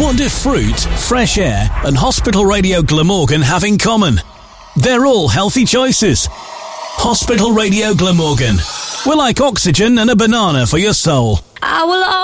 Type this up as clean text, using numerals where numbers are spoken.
What do fruit, fresh air and Hospital Radio Glamorgan have in common? They're all healthy choices. Hospital Radio Glamorgan. We're like oxygen and a banana for your soul. I will